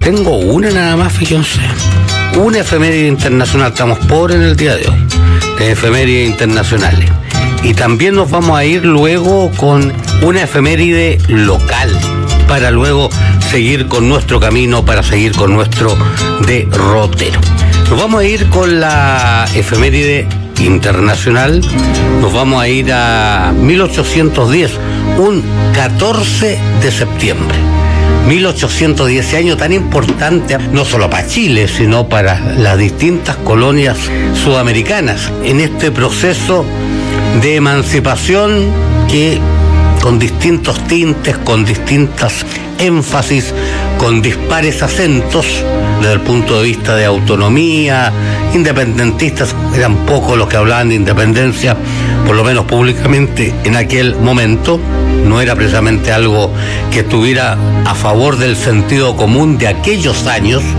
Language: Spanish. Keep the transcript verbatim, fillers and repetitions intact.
tengo una nada más, fíjense. Una efeméride internacional. Estamos pobres en el día de hoy, de efemérides internacionales. Y también nos vamos a ir luego con una efeméride local, para luego seguir con nuestro camino, para seguir con nuestro derrotero. Nos vamos a ir con la efeméride internacional. Nos vamos a ir a mil ochocientos diez, un catorce de septiembre. mil ochocientos diez, ese año tan importante, no solo para Chile, sino para las distintas colonias sudamericanas, en este proceso de emancipación que, con distintos tintes, con distintas énfasis, con dispares acentos, desde el punto de vista de autonomía, independentistas, eran pocos los que hablaban de independencia, por lo menos públicamente en aquel momento. No era precisamente algo que estuviera a favor del sentido común de aquellos años.